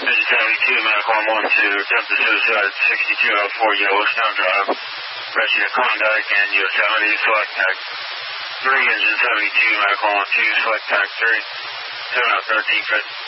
Engine 72, Medical 112, attempt to suicide, 6204 Yellowstone Drive. Resident Klondike and Yosemite, select tag 3, Engine 72, Medical 12, select tag 3, 7 out 13, 5.